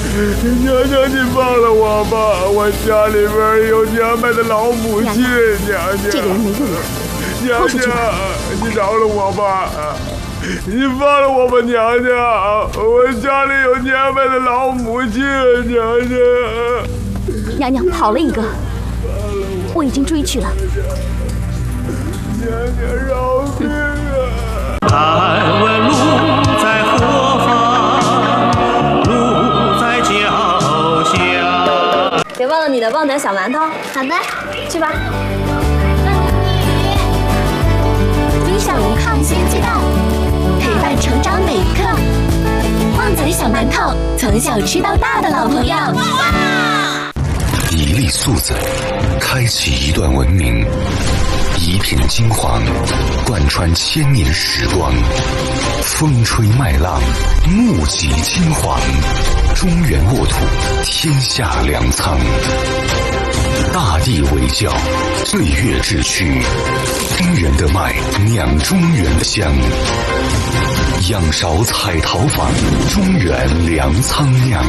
娘娘，你放了我吧！我家里边有年迈的老母亲。娘娘， 这个人没用的。 娘娘，你饶了我吧！你放了我吧，娘娘！我家里有年迈的老母亲，娘娘。 娘娘跑了一个，我已经追去了。 娘娘饶命啊！ 敢问路在何方？路在脚下。 别忘了你的旺仔小馒头。 好的， 去吧。 分享抗先鸡蛋，陪伴成长每一刻。旺仔小馒头，从小吃到大的老朋友。 一粒素子，开启一段文明；一片金黄，贯穿千年时光。风吹麦浪，目击金黄。中原沃土，天下粮仓。大地为教，岁月志趣。中原的麦，酿中原的香。仰韶采陶坊，中原粮仓酿。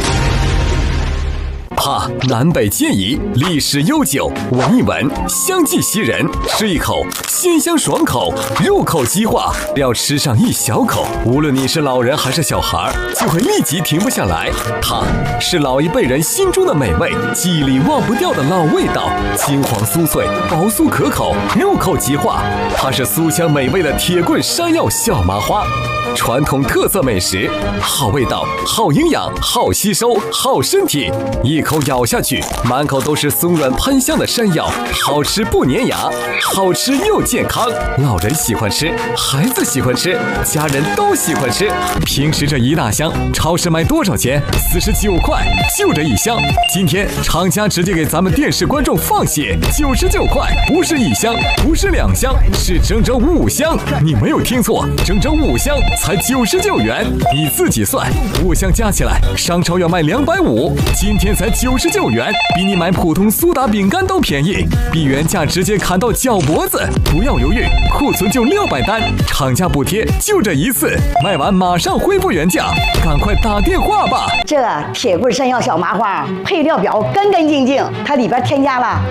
南北皆宜，历史悠久，闻一闻，香气袭人，吃一口，鲜香爽口，入口即化。要吃上一小口，无论你是老人还是小孩，就会立即停不下来。它是老一辈人心中的美味，记忆里忘不掉的老味道，金黄酥脆，薄酥可口，入口即化。它是酥香美味的铁棍山药小麻花。传统特色美食，好味道，好营养，好吸收，好身体。一口咬下去，满口都是松软喷香的山药，好吃不粘牙，好吃又健康。老人喜欢吃，孩子喜欢吃，家人都喜欢吃。平时这一大箱，超市卖多少钱？49块，就这一箱。今天厂家直接给咱们电视观众放血，99块，不是一箱，不是2箱，是整整5箱。你没有听错，整整5箱。才99元，你自己算，5箱加起来，商超要卖250，今天才99元，比你买普通苏打饼干都便宜，比原价直接砍到脚脖子。不要犹豫，库存就600单，厂家补贴就这一次，卖完马上恢复原价，赶快打电话吧。 这铁棍山药小麻花配料表干干净净，它里边添加了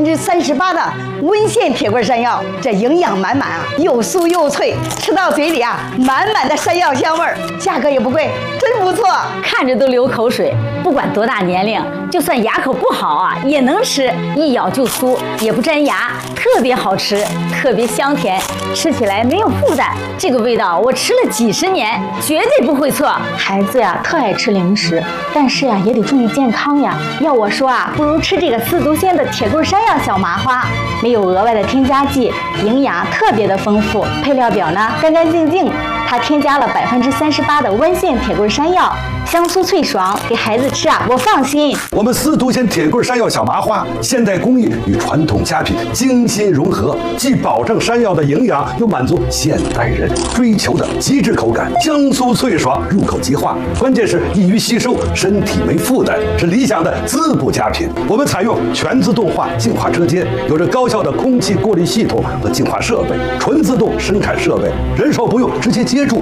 38%的温县铁棍山药，这营养满满啊，又酥又脆，吃到嘴里啊，满满的山药香味儿，价格也不贵，真不错， 看着都流口水。不管多大年龄，就算牙口不好啊，也能吃，一咬就酥，也不粘牙，特别好吃，特别香甜，吃起来没有负担。这个味道我吃了几10年，绝对不会错。孩子呀，特爱吃零食，但是呀，也得注意健康呀。要我说啊，不如吃这个4毒鲜的铁棍山药小麻花，没有额外的添加剂，营养特别的丰富，配料表呢干干净净。它添加了38%的温县铁棍山药，香酥脆爽，给孩子吃啊，我放心。 我们4毒鲜铁棍山药小麻花，现代工艺与传统佳品精心融合，既保证山药的营养，又满足现代人追求的极致口感，香酥脆爽，入口即化。关键是易于吸收，身体没负担，是理想的滋补佳品。我们采用全自动化净化车间，有着高效的空气过滤系统和净化设备，纯自动生产设备，人手不用，直接接触